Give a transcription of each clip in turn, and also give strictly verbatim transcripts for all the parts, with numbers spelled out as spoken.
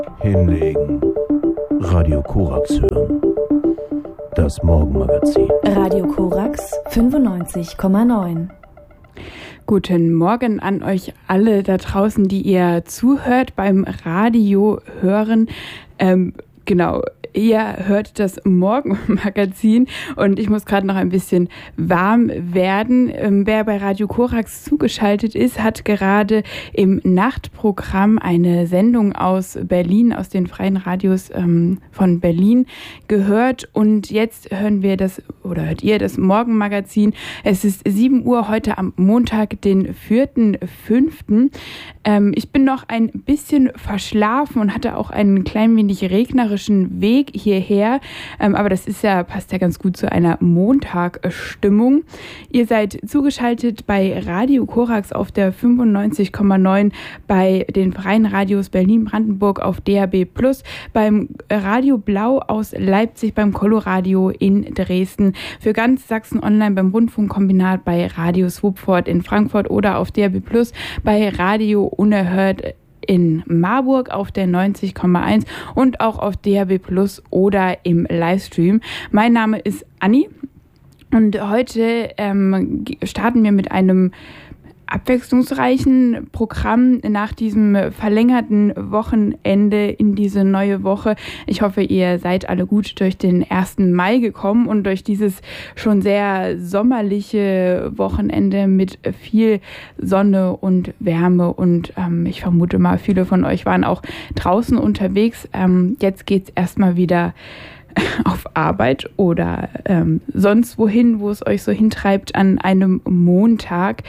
Hinlegen. Radio Korax hören. Das Morgenmagazin. Radio Korax fünfundneunzig Komma neun. Guten Morgen an euch alle da draußen, die ihr zuhört beim Radio hören. Ähm, genau. Ihr hört das Morgenmagazin und ich muss gerade noch ein bisschen warm werden. Ähm, wer bei Radio Korax zugeschaltet ist, hat gerade im Nachtprogramm eine Sendung aus Berlin, aus den freien Radios ähm, von Berlin gehört. Und jetzt hören wir das, oder hört ihr das Morgenmagazin. Es ist sieben Uhr heute am Montag, den vierten fünften Ähm, ich bin noch ein bisschen verschlafen und hatte auch einen klein wenig regnerischen Weg hierher, ähm, aber das ist ja, passt ja ganz gut zu einer Montagstimmung. Ihr seid zugeschaltet bei Radio Korax auf der fünfundneunzig Komma neun, bei den freien Radios Berlin-Brandenburg auf D A B plus, beim Radio Blau aus Leipzig, beim Coloradio in Dresden, für ganz Sachsen online beim Rundfunkkombinat, bei Radio Swupford in Frankfurt oder auf D A B plus, bei Radio Unerhört in Marburg auf der neunzig Komma eins und auch auf D A B plus oder im Livestream. Mein Name ist Anni und heute ähm, starten wir mit einem abwechslungsreichen Programm nach diesem verlängerten Wochenende in diese neue Woche. Ich hoffe, ihr seid alle gut durch den ersten Mai gekommen und durch dieses schon sehr sommerliche Wochenende mit viel Sonne und Wärme und ähm, ich vermute mal, viele von euch waren auch draußen unterwegs. Ähm, jetzt geht's erstmal wieder auf Arbeit oder ähm, sonst wohin, wo es euch so hintreibt an einem Montag.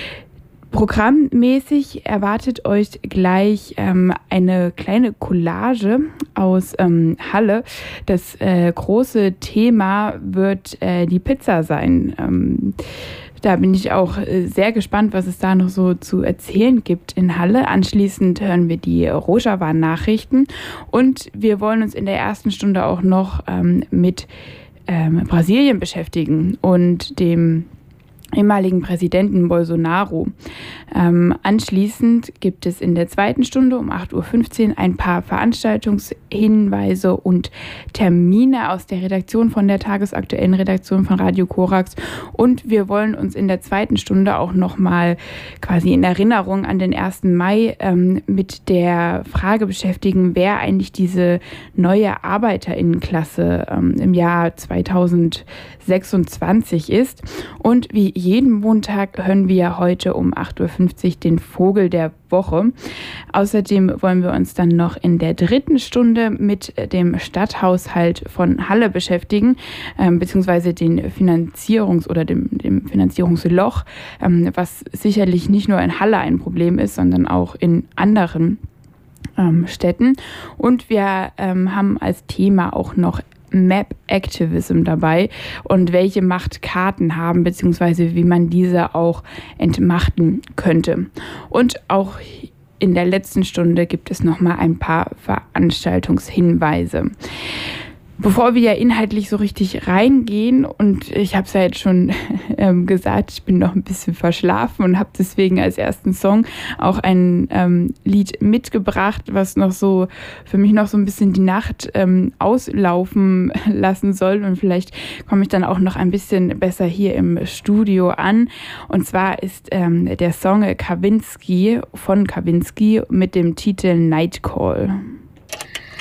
Programmmäßig erwartet euch gleich ähm, eine kleine Collage aus ähm, Halle. Das äh, große Thema wird äh, die Pizza sein. Ähm, da bin ich auch äh, sehr gespannt, was es da noch so zu erzählen gibt in Halle. Anschließend hören wir die Rojava-Nachrichten und wir wollen uns in der ersten Stunde auch noch ähm, mit ähm, Brasilien beschäftigen und dem ehemaligen Präsidenten Bolsonaro. Ähm, anschließend gibt es in der zweiten Stunde um acht Uhr fünfzehn ein paar Veranstaltungshinweise und Termine aus der Redaktion von der tagesaktuellen Redaktion von Radio Korax. Und wir wollen uns in der zweiten Stunde auch nochmal quasi in Erinnerung an den ersten Mai ähm, mit der Frage beschäftigen, wer eigentlich diese neue ArbeiterInnenklasse ähm, im Jahr zweitausendsechsundzwanzig ist. Und wie jeden Montag hören wir heute um acht Uhr fünfzig den Vogel der Woche. Außerdem wollen wir uns dann noch in der dritten Stunde mit dem Stadthaushalt von Halle beschäftigen, ähm, beziehungsweise den Finanzierungs- oder dem, dem Finanzierungsloch, ähm, was sicherlich nicht nur in Halle ein Problem ist, sondern auch in anderen ähm, Städten. Und wir ähm, haben als Thema auch noch Map Activism dabei und welche Macht Karten haben, beziehungsweise wie man diese auch entmachten könnte. Und auch in der letzten Stunde gibt es nochmal ein paar Veranstaltungshinweise. Bevor wir ja inhaltlich so richtig reingehen, und ich habe es ja jetzt schon ähm, gesagt, ich bin noch ein bisschen verschlafen und habe deswegen als ersten Song auch ein ähm, Lied mitgebracht, was noch so für mich noch so ein bisschen die Nacht ähm, auslaufen lassen soll, und vielleicht komme ich dann auch noch ein bisschen besser hier im Studio an. Und zwar ist ähm, der Song Kavinsky von Kavinsky mit dem Titel Night Call.